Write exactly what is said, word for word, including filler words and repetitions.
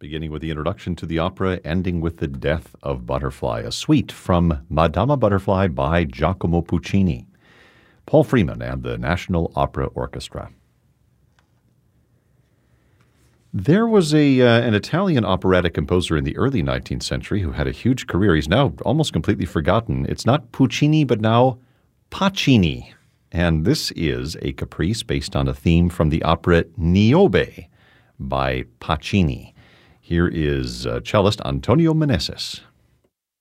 beginning with the introduction to the opera, ending with the death of Butterfly, a suite from Madama Butterfly by Giacomo Puccini. Paul Freeman and the National Opera Orchestra. There was a uh, an Italian operatic composer in the early nineteenth century who had a huge career. He's now almost completely forgotten. It's not Puccini, but now Pacini. And this is a caprice based on a theme from the opera Niobe by Pacini. Here is uh, cellist Antonio Meneses.